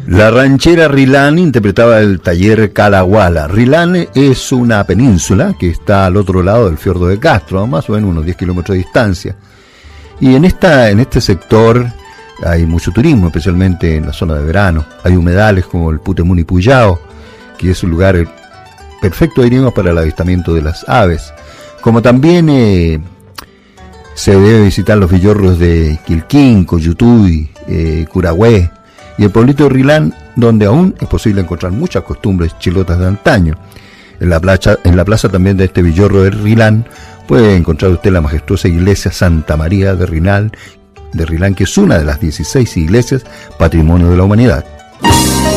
La ranchera Rilán interpretaba el taller Calahuala. Rilán es una península que está al otro lado del fiordo de Castro, más o menos unos 10 kilómetros de distancia. Y en este sector hay mucho turismo, especialmente en la zona de verano. Hay humedales como el Putemuni Puyao, que es un lugar perfecto, diríamos, para el avistamiento de las aves. Como también se debe visitar los villorros de Quilquín, Coyutuy, Curahue y el pueblito de Rilán, donde aún es posible encontrar muchas costumbres chilotas de antaño. En la plaza también de este villorro de Rilán puede encontrar usted la majestuosa iglesia Santa María de Rilán, que es una de las 16 iglesias Patrimonio de la Humanidad.